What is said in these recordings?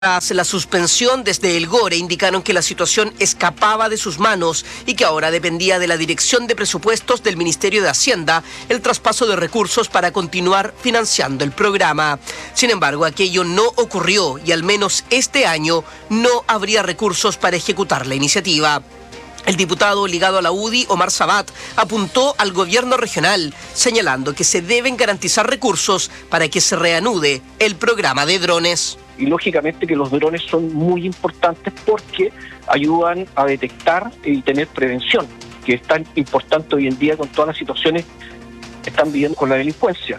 Tras la suspensión desde el GORE indicaron que la situación escapaba de sus manos y que ahora dependía de la Dirección de Presupuestos del Ministerio de Hacienda el traspaso de recursos para continuar financiando el programa. Sin embargo, aquello no ocurrió y al menos este año no habría recursos para ejecutar la iniciativa. El diputado ligado a la UDI, Omar Sabat, apuntó al gobierno regional, señalando que se deben garantizar recursos para que se reanude el programa de drones. Y lógicamente que los drones son muy importantes porque ayudan a detectar y tener prevención, que es tan importante hoy en día con todas las situaciones que están viviendo con la delincuencia.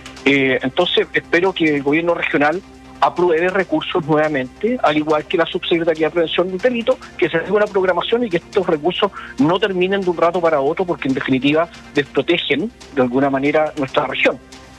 Entonces espero que el gobierno regional apruebe recursos nuevamente, al igual que la Subsecretaría de Prevención del Delito, que se haga una programación y que estos recursos no terminen de un rato para otro, porque en definitiva desprotegen de alguna manera nuestra región.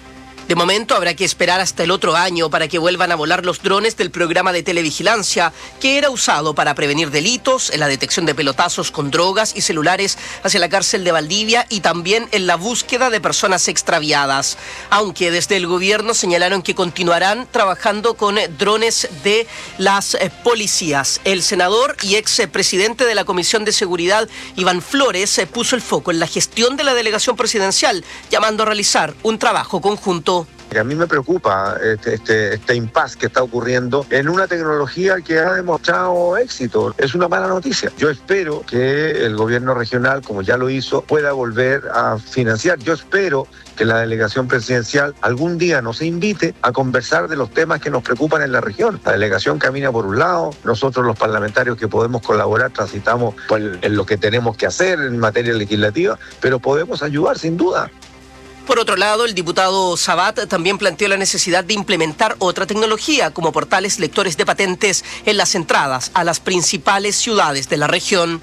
De momento habrá que esperar hasta el otro año para que vuelvan a volar los drones del programa de televigilancia que era usado para prevenir delitos, en la detección de pelotazos con drogas y celulares hacia la cárcel de Valdivia y también en la búsqueda de personas extraviadas. Aunque desde el gobierno señalaron que continuarán trabajando con drones de las policías. El senador y expresidente de la Comisión de Seguridad, Iván Flores, puso el foco en la gestión de la delegación presidencial, llamando a realizar un trabajo conjunto. A mí me preocupa este impasse que está ocurriendo en una tecnología que ha demostrado éxito. Es una mala noticia. Yo espero que el gobierno regional, como ya lo hizo, pueda volver a financiar. Yo espero que la delegación presidencial algún día nos invite a conversar de los temas que nos preocupan en la región. La delegación camina por un lado, nosotros los parlamentarios que podemos colaborar transitamos en lo que tenemos que hacer en materia legislativa, pero podemos ayudar sin duda. Por otro lado, el diputado Sabat también planteó la necesidad de implementar otra tecnología como portales lectores de patentes en las entradas a las principales ciudades de la región.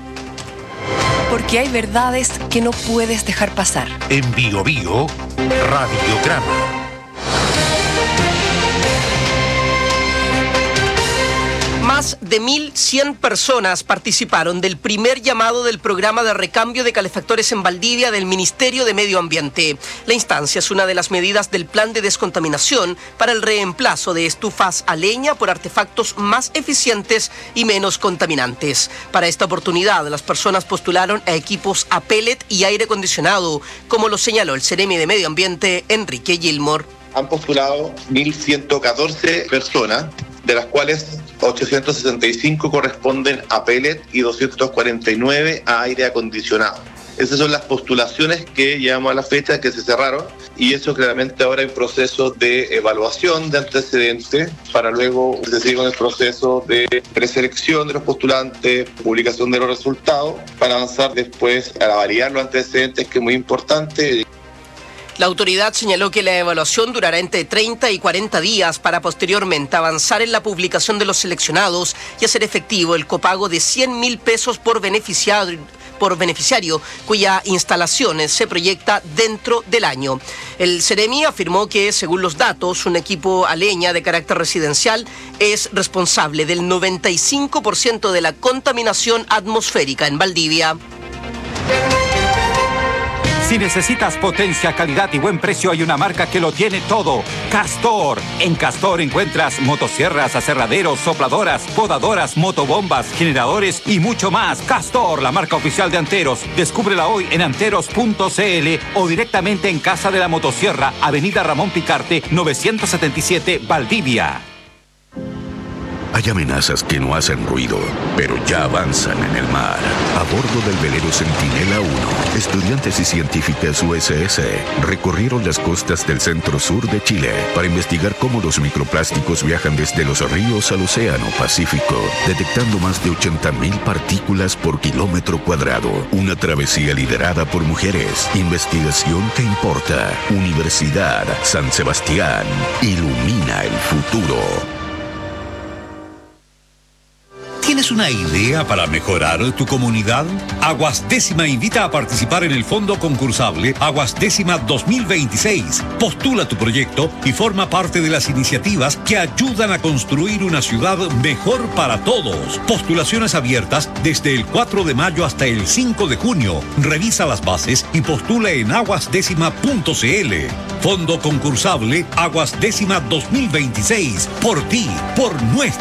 Porque hay verdades que no puedes dejar pasar. En Bio Bio, Radiograma. Más de 1.100 personas participaron del primer llamado del programa de recambio de calefactores en Valdivia del Ministerio de Medio Ambiente. La instancia es una de las medidas del plan de descontaminación para el reemplazo de estufas a leña por artefactos más eficientes y menos contaminantes. Para esta oportunidad, las personas postularon a equipos a pellet y aire acondicionado, como lo señaló el Ceremi de Medio Ambiente, Enrique Gilmore. Han postulado 1.114 personas, de las cuales 865 corresponden a pellet y 249 a aire acondicionado. Esas son las postulaciones que llevamos a la fecha, que se cerraron, y eso claramente ahora en proceso de evaluación de antecedentes para luego seguir con el proceso de preselección de los postulantes, publicación de los resultados, para avanzar después a validar los antecedentes, que es muy importante. La autoridad señaló que la evaluación durará entre 30 y 40 días para posteriormente avanzar en la publicación de los seleccionados y hacer efectivo el copago de 100.000 pesos por beneficiario, cuya instalación se proyecta dentro del año. El Ceremi afirmó que, según los datos, un equipo a leña de carácter residencial es responsable del 95% de la contaminación atmosférica en Valdivia. Si necesitas potencia, calidad y buen precio, hay una marca que lo tiene todo. Castor. En Castor encuentras motosierras, aserraderos, sopladoras, podadoras, motobombas, generadores y mucho más. Castor, la marca oficial de Anteros. Descúbrela hoy en anteros.cl o directamente en Casa de la Motosierra, Avenida Ramón Picarte, 977, Valdivia. Hay amenazas que no hacen ruido, pero ya avanzan en el mar. A bordo del velero Centinela 1, estudiantes y científicas USS recorrieron las costas del centro-sur de Chile para investigar cómo los microplásticos viajan desde los ríos al Océano Pacífico, detectando más de 80.000 partículas por kilómetro cuadrado. Una travesía liderada por mujeres. Investigación que importa. Universidad San Sebastián. Ilumina el futuro. ¿Tienes una idea para mejorar tu comunidad? Aguas Décima invita a participar en el fondo concursable Aguas Décima 2026. Postula tu proyecto y forma parte de las iniciativas que ayudan a construir una ciudad mejor para todos. Postulaciones abiertas desde el 4 de mayo hasta el 5 de junio. Revisa las bases y postula en aguasdécima.cl. Fondo concursable Aguas Décima 2026. Por ti, por nuestra